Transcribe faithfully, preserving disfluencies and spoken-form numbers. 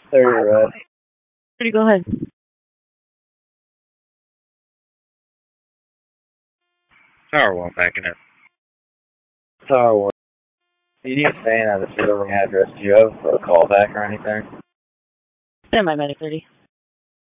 They're, uh, Pretty, go ahead. Tower one backing up. Tower one. Do you need to stay in at the building address? Do you have a callback or anything? Stand by, Medic thirty.